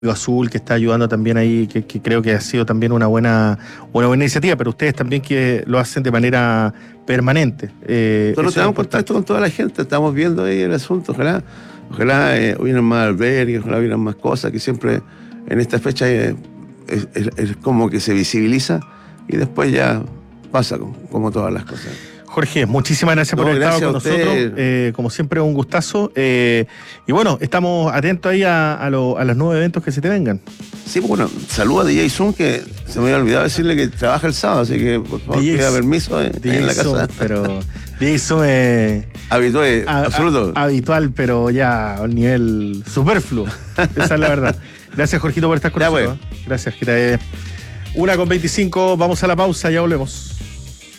Azul, que está ayudando también ahí, que creo que ha sido también una buena iniciativa, pero ustedes también que lo hacen de manera permanente. Nosotros tenemos contacto con toda la gente, estamos viendo ahí el asunto, ojalá hubieran más albergues, ojalá hubieran más cosas, que siempre en esta fecha es como que se visibiliza y después ya pasa como todas las cosas. Jorge, muchísimas gracias por haber estado con nosotros. Como siempre, un gustazo. Y bueno, estamos atentos ahí a los nuevos eventos que se te vengan. Sí, bueno, saludo a DJ Zoom, que se me había olvidado decirle que trabaja el sábado, así que por favor pida permiso en la casa. Pero DJ Zoom es absoluto. Habitual, pero ya a un nivel superfluo. Esa es la verdad. Gracias, Jorgito, por estar con nosotros. Gracias, que te 1:25, vamos a la pausa, ya volvemos.